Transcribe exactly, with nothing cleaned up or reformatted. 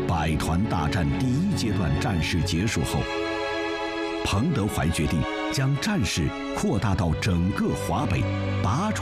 百团大战第一阶段战事结束后，彭德怀决定将战事扩大到整个华北，拔除